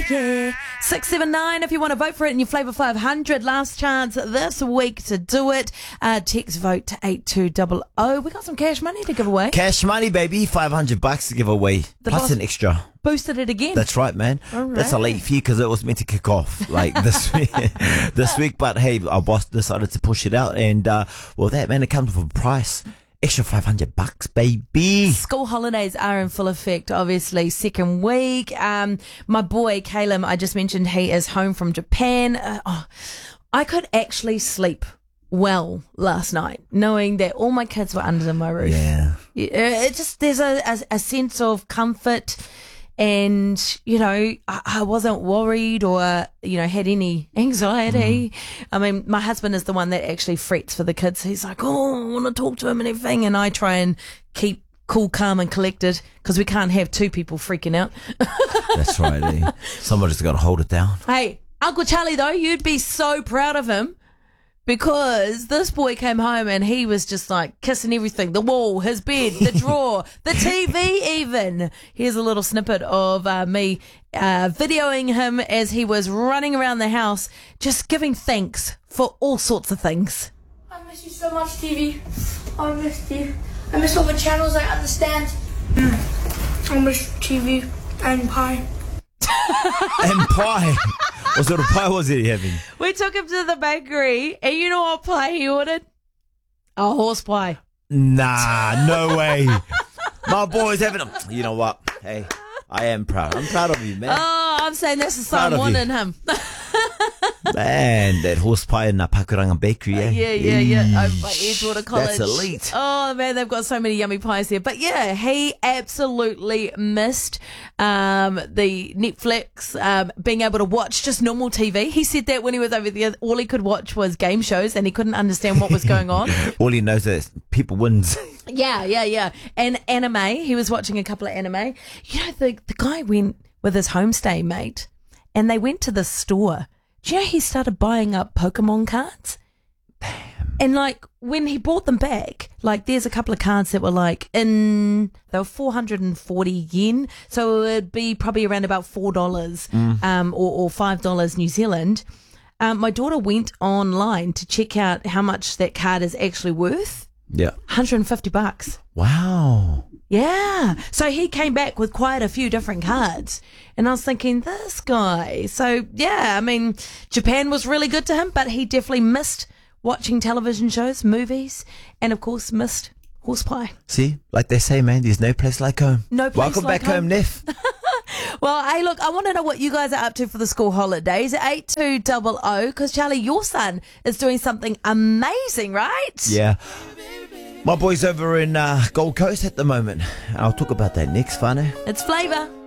yeah. 679 if you want to vote for it in your Flavour 500. Last chance this week to do it. Text vote to 8200. We got some cash money to give away. Cash money, baby. $500 to give away. Plus boss an extra. Boosted it again. That's right, man. All right. That's a late fee because it was meant to kick off like this week. But hey, our boss decided to push it out. And that, man, it comes with a price. Extra $500, baby. School holidays are in full effect, obviously. Second week. My boy, Caleb, I just mentioned he is home from Japan. I could actually sleep well last night, knowing that all my kids were under my roof. Yeah. It just, there's a sense of comfort. And, I wasn't worried or, had any anxiety. I mean, my husband is the one that actually frets for the kids. He's like, I want to talk to him and everything. And I try and keep cool, calm and collected because we can't have two people freaking out. That's right. Eh? Somebody's got to hold it down. Hey, Uncle Charlie, though, you'd be so proud of him. Because this boy came home and he was just like kissing everything. The wall, his bed, the drawer, the TV even. Here's a little snippet of me videoing him as he was running around the house just giving thanks for all sorts of things. I miss you so much, TV. I missed you. I miss all the channels I understand. I miss TV and pie. And pie. What sort of pie was he having? We took him to the bakery, and you know what pie he ordered? A horse pie. Nah, no way. My boy's having a... You know what? Hey, I am proud. I'm proud of you, man. Oh, I'm saying that's the sign one in him. Man, that horse pie in Pakuranga Bakery, eh? Yeah. Over by Edgewater College. That's elite. Oh, man, they've got so many yummy pies there. But yeah, he absolutely missed the Netflix, being able to watch just normal TV. He said that when he was over there, all he could watch was game shows and he couldn't understand what was going on. All he knows is people wins. Yeah. And anime. He was watching a couple of anime. The guy went with his homestay mate and they went to the store. Do you know he started buying up Pokemon cards? Damn. And when he brought them back, there's a couple of cards that were they were 440 yen. So it would be probably around about $4, or $5 New Zealand. My daughter went online to check out how much that card is actually worth. Yeah. $150. Wow. Yeah. So he came back with quite a few different cards. And I was thinking, this guy. So, yeah, I mean, Japan was really good to him, but he definitely missed watching television shows, movies, and, of course, missed horse pie. See, like they say, man, there's no place like home. No place Welcome like back home, Neff. Well, hey, look, I want to know what you guys are up to for the school holidays. 8200, because, Charlie, your son is doing something amazing, right? Yeah. My boy's over in Gold Coast at the moment. I'll talk about that next, whānau. It's Flavour.